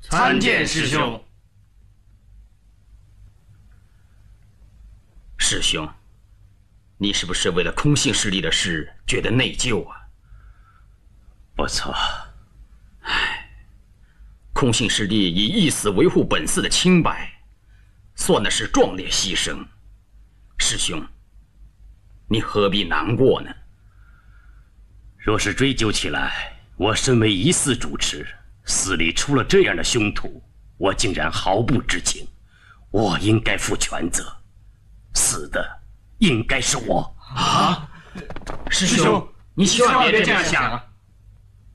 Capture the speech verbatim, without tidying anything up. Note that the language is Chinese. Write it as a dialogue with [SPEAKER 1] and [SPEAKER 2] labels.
[SPEAKER 1] 参见师兄。
[SPEAKER 2] 师兄，你是不是为了空性势力的事觉得内疚啊？
[SPEAKER 3] 不错。
[SPEAKER 2] 唉，空性势力以一死维护本寺的清白，算的是壮烈牺牲。师兄，你何必难过呢？
[SPEAKER 3] 若是追究起来，我身为一寺主持，寺里出了这样的凶徒，我竟然毫不知情，我应该负全责，死的应该是我。
[SPEAKER 1] 啊，师兄，你千万别这样想啊！